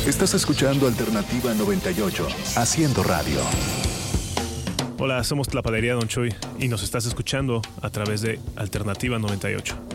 Estás escuchando Alternativa 98, haciendo radio. Hola, somos Tlapadería Don Chuy y nos estás escuchando a través de Alternativa 98.